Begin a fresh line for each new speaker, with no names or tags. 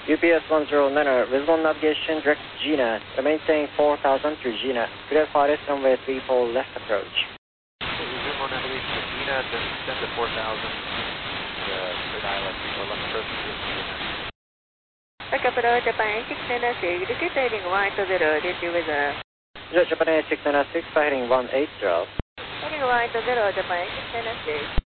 UPS 109, visible navigation, direct Gina. Maintain 4000 through Gina. Clear flight runway 34 left approach.
Visible navigation to Gina, descend to 4000. Clear ILS 34 left approach to Gina.
Capital Japan 696, this is heading 180, this is weather.
Japan 696, heading 180.
Heading 180, Japan 696.